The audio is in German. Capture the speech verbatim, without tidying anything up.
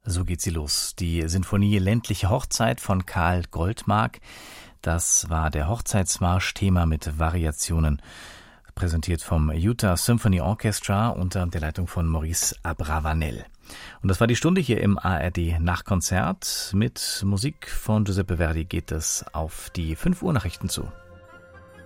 So geht sie los. Die Sinfonie Ländliche Hochzeit von Karl Goldmark. Das war der Hochzeitsmarsch-Thema mit Variationen, präsentiert vom Utah Symphony Orchestra unter der Leitung von Maurice Abravanel. Und das war die Stunde hier im A R D Nachkonzert. Mit Musik von Giuseppe Verdi geht es auf die fünf Uhr Nachrichten zu.